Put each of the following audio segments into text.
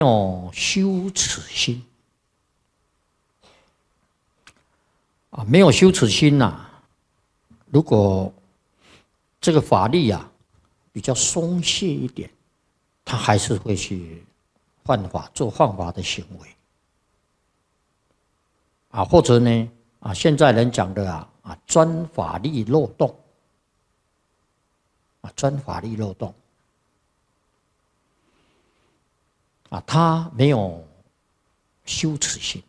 有羞耻心啊，没有羞耻心呐。如果这个法律啊比较松懈一点，他还是会去犯法，做犯法的行为啊，或者呢现在人讲的钻法律漏洞钻法律漏洞他没有羞耻心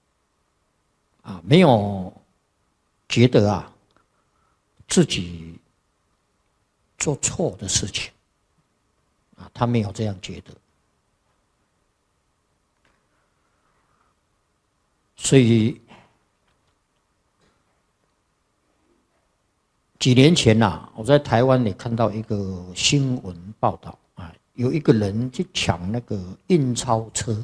没有觉得自己做错的事情他没有这样觉得，所以几年前我在台湾也看到一个新闻报道有一个人去抢那个印钞车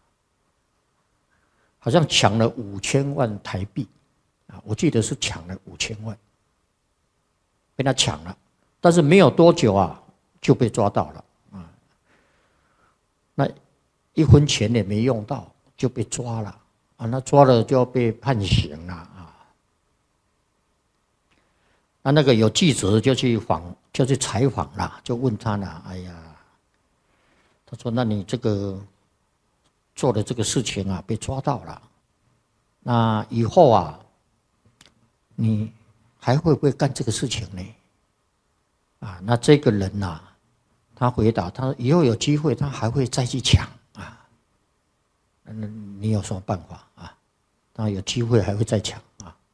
好像抢了5000万台币我记得是抢了5000万，被他抢了，但是没有多久就被抓到了那1分钱也没用到就被抓了那抓了就要被判刑了那个有记者就去采访了，就问他了，哎呀，他说：“那你这个做的这个事情被抓到了，那以后你还会不会干这个事情呢？”那这个人他回答，他说：“以后有机会，他还会再去抢那你有什么办法他有机会还会再抢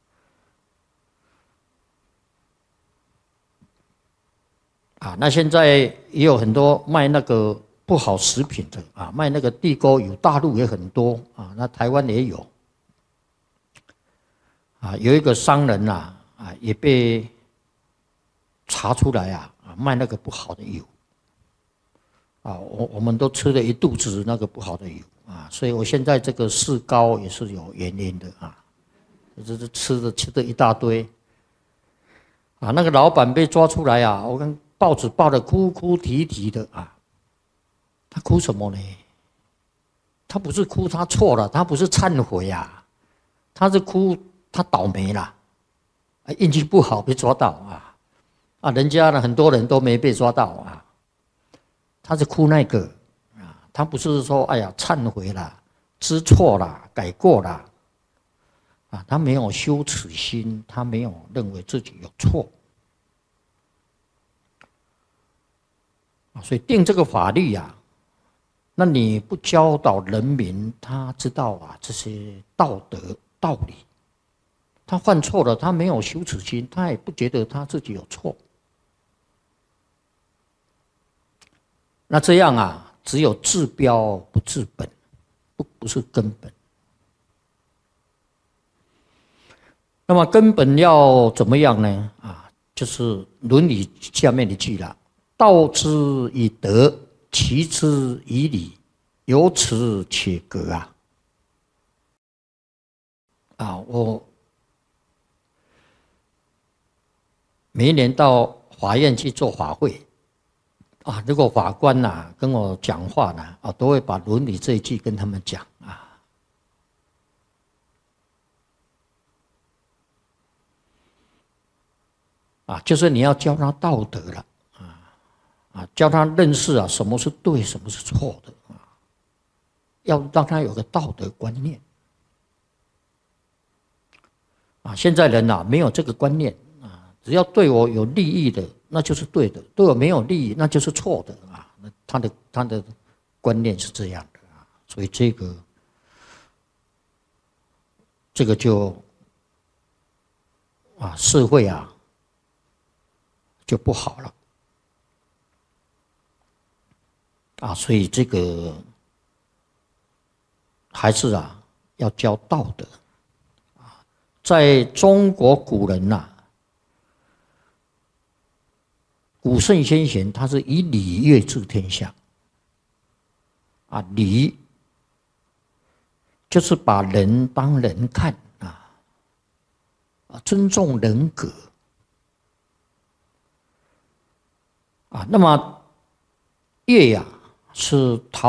那现在也有很多卖那个不好食品的卖那个地沟油，大陆也很多那台湾也有有一个商人也被查出来卖那个不好的油我们都吃了一肚子那个不好的油所以我现在这个四高也是有原因的就是吃的一大堆那个老板被抓出来我看报纸报得哭哭啼啼的他哭什么呢？他不是哭他错了，他不是忏悔他是哭他倒霉了运气不好被抓到人家呢很多人都没被抓到他是哭那个他不是说哎呀忏悔了知错了改过了他没有羞耻心，他没有认为自己有错所以定这个法律那你不教导人民他知道这些道德道理，他犯错了他没有羞耻心，他也不觉得他自己有错，那这样只有治标不治本，不是根本。那么根本要怎么样呢就是伦理下面的句了，道之以德，齐之以礼，由此且格我每一年到法院去做法会如果法官跟我讲话都会把伦理这一句跟他们讲就是你要教他道德了教他认识什么是对，什么是错的要让他有个道德观念现在人没有这个观念只要对我有利益的那就是对的，对我没有利益那就是错的他的观念是这样的所以这个就社会就不好了所以这个还是要教道德在中国古人古圣先贤他是以礼乐治天下礼就是把人当人看尊重人格那么乐是